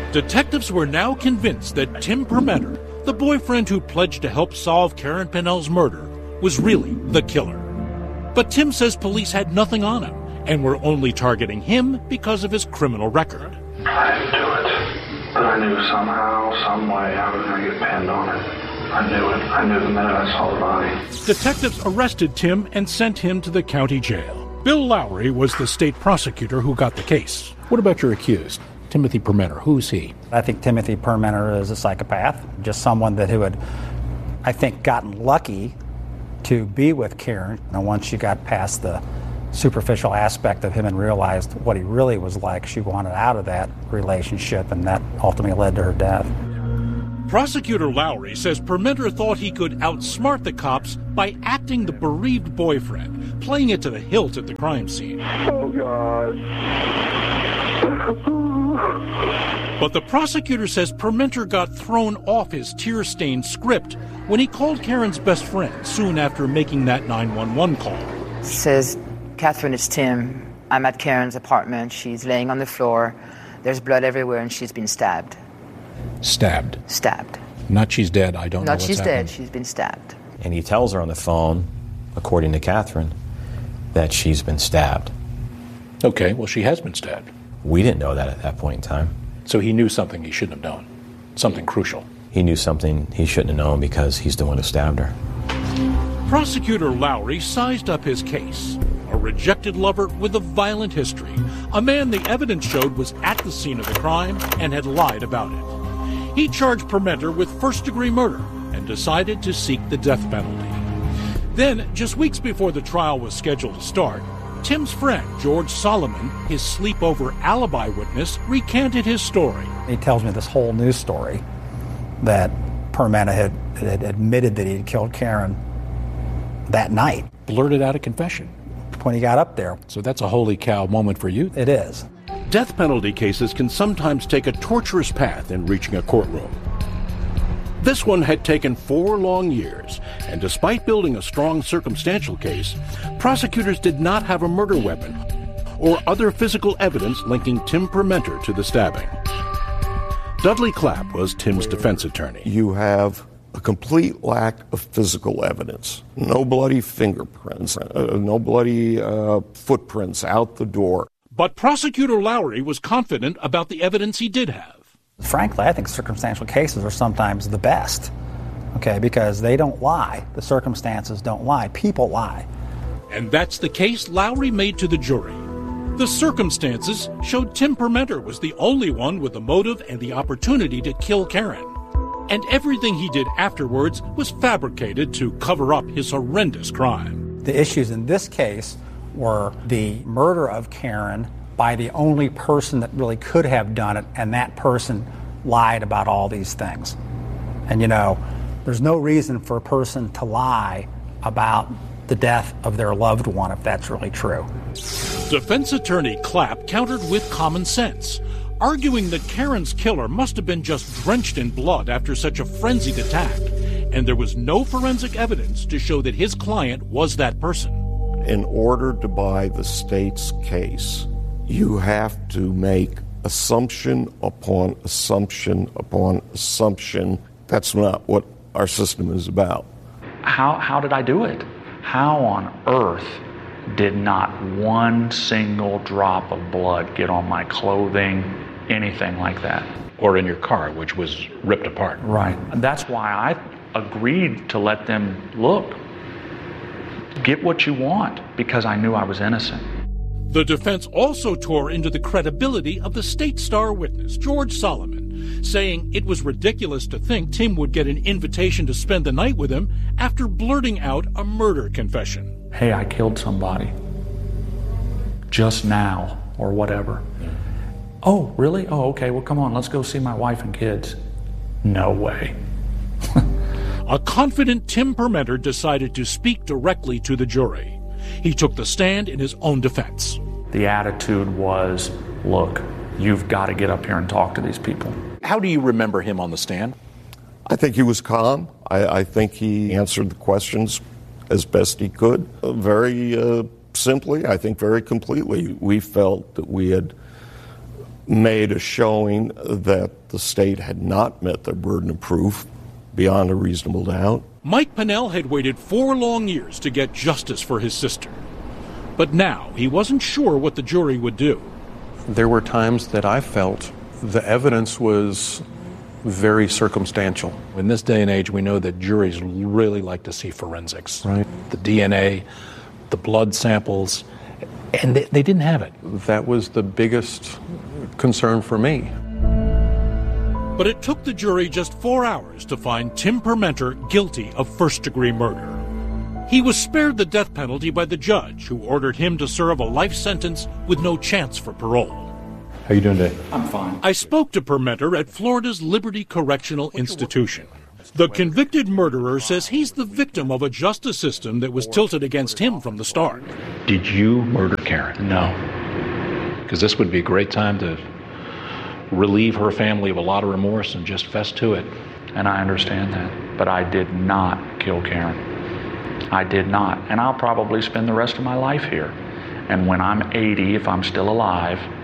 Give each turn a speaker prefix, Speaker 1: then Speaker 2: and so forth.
Speaker 1: Detectives were now convinced that Tim Permetter, the boyfriend who pledged to help solve Karen Pinnell's murder, was really the killer. But Tim says police had nothing on him and were only targeting him because of his criminal record.
Speaker 2: I didn't do it, but I knew somehow, some way I was going to get pinned on it. I knew it. I knew the minute I saw the body.
Speaker 1: Detectives arrested Tim and sent him to the county jail. Bill Lowry was the state prosecutor who got the case. What about your accused, Timothy Permetter? Who's he?
Speaker 3: I think Timothy Permetter is a psychopath, just someone who had, I think, gotten lucky to be with Karen. And once she got past the superficial aspect of him and realized what he really was like, she wanted out of that relationship, and that ultimately led to her death.
Speaker 1: Prosecutor Lowry says Permetter thought he could outsmart the cops by acting the bereaved boyfriend, playing it to the hilt at the crime scene.
Speaker 2: Oh, God.
Speaker 1: But the prosecutor says Permetter got thrown off his tear-stained script when he called Karen's best friend soon after making that 911 call.
Speaker 4: Says, Catherine, it's Tim. I'm at Karen's apartment. She's laying on the floor. There's blood everywhere, and she's been stabbed.
Speaker 1: Stabbed?
Speaker 4: Stabbed.
Speaker 1: Not she's dead, I don't know what's
Speaker 4: Not she's
Speaker 1: happened.
Speaker 4: dead, she's been stabbed.
Speaker 5: And he tells her on the phone, according to Catherine, that she's been stabbed.
Speaker 1: Okay, well, she has been stabbed.
Speaker 5: We didn't know that at that point in time.
Speaker 1: So he knew something he shouldn't have known. Something crucial.
Speaker 5: He knew something he shouldn't have known because he's the one who stabbed her.
Speaker 1: Prosecutor Lowry sized up his case. A rejected lover with a violent history. A man the evidence showed was at the scene of the crime and had lied about it. He charged Permetter with first-degree murder and decided to seek the death penalty. Then, just weeks before the trial was scheduled to start, Tim's friend, George Solomon, his sleepover alibi witness, recanted his story.
Speaker 3: He tells me this whole news story that Permetter had admitted that he had killed Karen that night.
Speaker 1: Blurted out a confession.
Speaker 3: When he got up there.
Speaker 1: So that's a holy cow moment for you.
Speaker 3: It is.
Speaker 1: Death penalty cases can sometimes take a torturous path in reaching a courtroom. This one had taken 4 long years, and despite building a strong circumstantial case, prosecutors did not have a murder weapon or other physical evidence linking Tim Permetter to the stabbing. Dudley Clapp was Tim's defense attorney.
Speaker 6: You have a complete lack of physical evidence. No bloody fingerprints, no bloody footprints out the door.
Speaker 1: But Prosecutor Lowry was confident about the evidence he did have.
Speaker 3: Frankly, I think circumstantial cases are sometimes the best, okay, because they don't lie. The circumstances don't lie. People lie.
Speaker 1: And that's the case Lowry made to the jury. The circumstances showed Tim Permetter was the only one with the motive and the opportunity to kill Karen. And everything he did afterwards was fabricated to cover up his horrendous crime.
Speaker 3: The issues in this case were the murder of Karen by the only person that really could have done it, and that person lied about all these things. And there's no reason for a person to lie about the death of their loved one if that's really true.
Speaker 1: Defense attorney Clapp countered with common sense, arguing that Karen's killer must have been just drenched in blood after such a frenzied attack, and there was no forensic evidence to show that his client was that person.
Speaker 6: In order to buy the state's case, you have to make assumption upon assumption upon assumption. That's not what our system is about.
Speaker 7: How did I do it? How on earth did not one single drop of blood get on my clothing, anything like that?
Speaker 1: Or in your car, which was ripped apart.
Speaker 7: Right. That's why I agreed to let them look. Get what you want, because I knew I was innocent.
Speaker 1: The defense also tore into the credibility of the state star witness, George Solomon, saying it was ridiculous to think Tim would get an invitation to spend the night with him after blurting out a murder confession.
Speaker 7: Hey, I killed somebody. Just now, or whatever. Yeah. Oh, really? Oh, okay, well, come on, let's go see my wife and kids. No way.
Speaker 1: A confident Tim Permetter decided to speak directly to the jury. He took the stand in his own defense.
Speaker 7: The attitude was, look, you've got to get up here and talk to these people.
Speaker 1: How do you remember him on the stand?
Speaker 6: I think he was calm. I think he answered the questions as best he could. Very simply, I think very completely. We felt that we had made a showing that the state had not met their burden of proof beyond a reasonable doubt.
Speaker 1: Mike Pennell had waited 4 long years to get justice for his sister. But now he wasn't sure what the jury would do.
Speaker 8: There were times that I felt the evidence was very circumstantial.
Speaker 9: In this day and age, we know that juries really like to see forensics.
Speaker 8: Right.
Speaker 9: The DNA, the blood samples, and they didn't have it.
Speaker 8: That was the biggest concern for me.
Speaker 1: But it took the jury just 4 hours to find Tim Permenter guilty of first-degree murder. He was spared the death penalty by the judge, who ordered him to serve a life sentence with no chance for parole.
Speaker 9: How you doing today?
Speaker 10: I'm fine.
Speaker 1: I spoke to Permenter at Florida's Liberty Correctional Institution. The convicted murderer says he's the victim of a justice system that was tilted against him from the start.
Speaker 7: Did you murder Karen?
Speaker 9: No. Because this would be a great time to relieve her family of a lot of remorse and just fess to it.
Speaker 7: And I understand that. But I did not kill Karen. I did not. And I'll probably spend the rest of my life here. And when I'm 80, if I'm still alive,